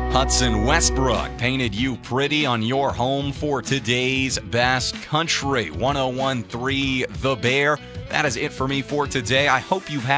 Hudson Westbrook painted you pretty on your home for today's Best Country 101.3 The Bear. That is it for me for today. I hope you've had